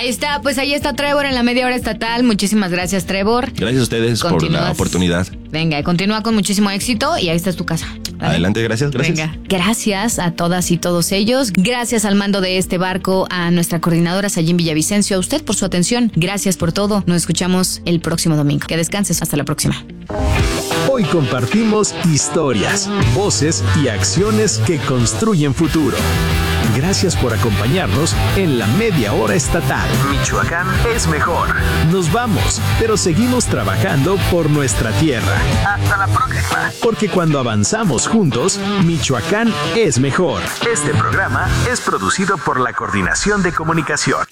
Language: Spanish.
Ahí está, pues ahí está Trevor en la media hora estatal. Muchísimas gracias, Trevor. Gracias a ustedes por la oportunidad. Venga, continúa con muchísimo éxito y ahí está tu casa. ¿Vale? Adelante, gracias. Venga. Gracias a todas y todos ellos. Gracias al mando de este barco, a nuestra coordinadora Sayín Villavicencio, a usted por su atención. Gracias por todo. Nos escuchamos el próximo domingo. Que descanses. Hasta la próxima. Hoy compartimos historias, voces y acciones que construyen futuro. Gracias por acompañarnos en la media hora estatal. Michoacán es mejor. Nos vamos, pero seguimos trabajando por nuestra tierra. Hasta la próxima. Porque cuando avanzamos juntos, Michoacán es mejor. Este programa es producido por la Coordinación de Comunicación.